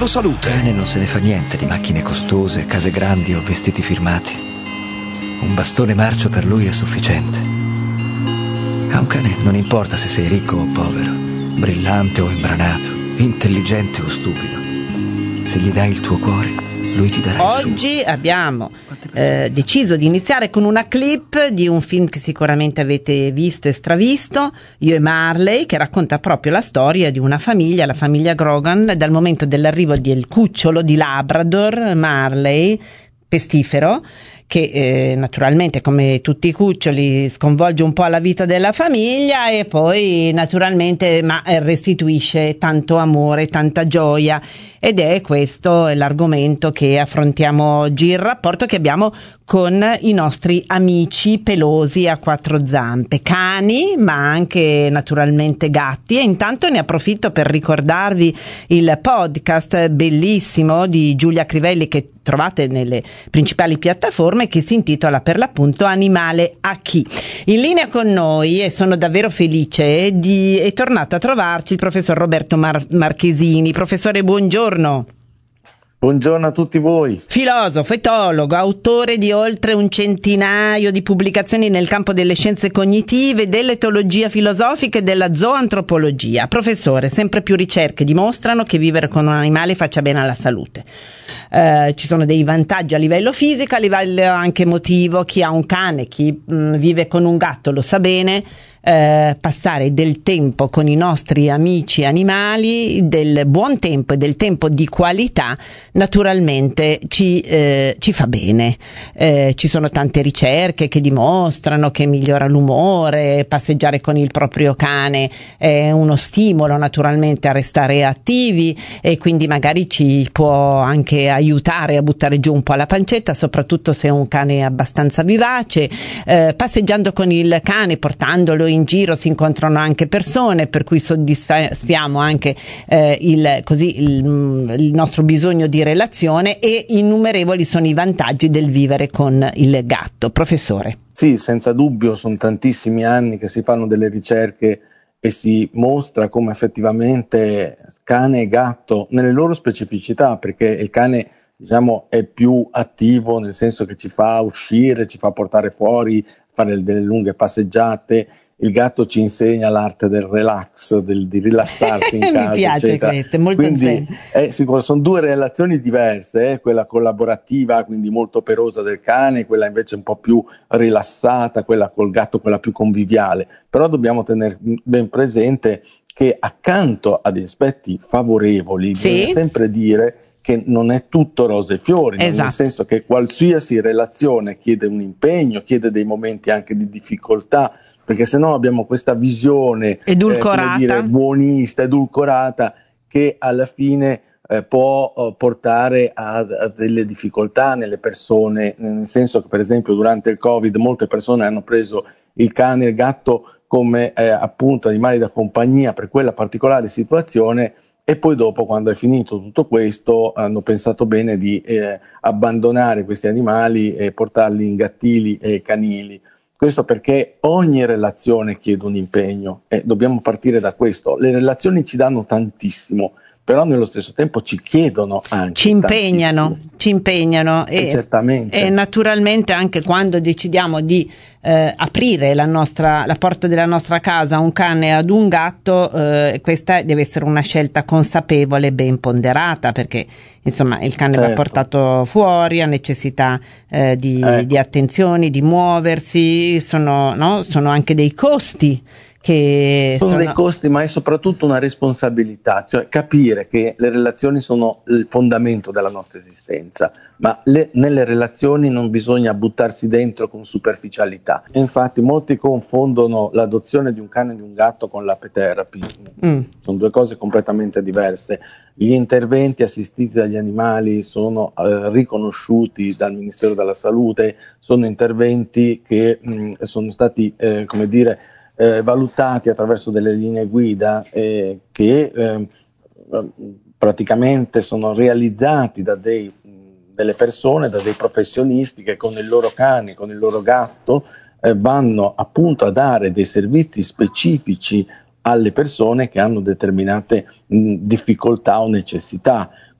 Mondo Salute. Il cane non se ne fa niente di macchine costose, case grandi o vestiti firmati. Un bastone marcio per lui è sufficiente. A un cane non importa se sei ricco o povero, brillante o imbranato, intelligente o stupido. Se gli dai il tuo cuore, lui ti darà il suo. Oggi abbiamo deciso di iniziare con una clip di un film che sicuramente avete visto e stravisto, Io e Marley, che racconta proprio la storia di una famiglia, la famiglia Grogan, dal momento dell'arrivo del cucciolo di Labrador, Marley, pestifero, che naturalmente, come tutti i cuccioli, sconvolge un po' la vita della famiglia e poi naturalmente restituisce tanto amore, tanta gioia, ed è questo l'argomento che affrontiamo oggi, il rapporto che abbiamo con i nostri amici pelosi a quattro zampe, cani ma anche naturalmente gatti. E intanto ne approfitto per ricordarvi il podcast bellissimo di Giulia Crivelli che trovate nelle principali piattaforme, che si intitola per l'appunto Animale a chi. In linea con noi, e sono davvero felice, è tornato a trovarci il professor Roberto Marchesini. Professore, buongiorno. Buongiorno a tutti voi. Filosofo, etologo, autore di oltre un centinaio di pubblicazioni nel campo delle scienze cognitive, dell'etologia filosofica e della zoantropologia. Professore, sempre più ricerche dimostrano che vivere con un animale faccia bene alla salute. Ci sono dei vantaggi a livello fisico, a livello anche emotivo. Chi ha un cane, chi vive con un gatto lo sa bene. Passare del tempo con i nostri amici animali, del buon tempo e del tempo di qualità, naturalmente ci fa bene. Ci sono tante ricerche che dimostrano che migliora l'umore, passeggiare con il proprio cane è uno stimolo naturalmente a restare attivi e quindi magari ci può anche aiutare a buttare giù un po' la pancetta, soprattutto se è un cane abbastanza vivace. Passeggiando con il cane, portandolo in giro, si incontrano anche persone, per cui soddisfiamo anche il nostro bisogno di relazione, e innumerevoli sono i vantaggi del vivere con il gatto. Professore. Sì, senza dubbio, sono tantissimi anni che si fanno delle ricerche e si mostra come effettivamente cane e gatto, nelle loro specificità, perché il cane diciamo è più attivo, nel senso che ci fa uscire, ci fa portare fuori, fare delle lunghe passeggiate. Il gatto ci insegna l'arte del relax, di rilassarsi in casa. Mi piace eccetera. Questo, è molto quindi sicuro, sono due relazioni diverse, quella collaborativa, quindi molto operosa del cane, quella invece un po' più rilassata, quella col gatto, quella più conviviale. Però dobbiamo tenere ben presente che accanto ad aspetti favorevoli, bisogna sempre dire che non è tutto rose e fiori, nel senso che qualsiasi relazione chiede un impegno, chiede dei momenti anche di difficoltà, perché se no abbiamo questa visione edulcorata, buonista, edulcorata, che alla fine può portare a delle difficoltà nelle persone, nel senso che per esempio durante il Covid molte persone hanno preso il cane e il gatto come appunto animali da compagnia per quella particolare situazione, e poi dopo, quando è finito tutto questo, hanno pensato bene di abbandonare questi animali e portarli in gattili e canili. Questo perché ogni relazione chiede un impegno e dobbiamo partire da questo. Le relazioni ci danno tantissimo, però nello stesso tempo ci chiedono anche ci impegnano e certamente. E naturalmente anche quando decidiamo di aprire la porta della nostra casa a un cane e ad un gatto, questa deve essere una scelta consapevole, ben ponderata, perché insomma il cane va portato fuori, ha necessità di attenzioni, di muoversi, sono anche dei costi. Sono dei costi, ma è soprattutto una responsabilità, cioè capire che le relazioni sono il fondamento della nostra esistenza, ma nelle relazioni non bisogna buttarsi dentro con superficialità. E infatti molti confondono l'adozione di un cane e di un gatto con l'ape therapy. Sono due cose completamente diverse. Gli interventi assistiti dagli animali sono riconosciuti dal Ministero della Salute, sono interventi che sono stati valutati attraverso delle linee guida che praticamente sono realizzati da delle persone, da dei professionisti che con il loro cane, con il loro gatto vanno appunto a dare dei servizi specifici alle persone che hanno determinate difficoltà o necessità.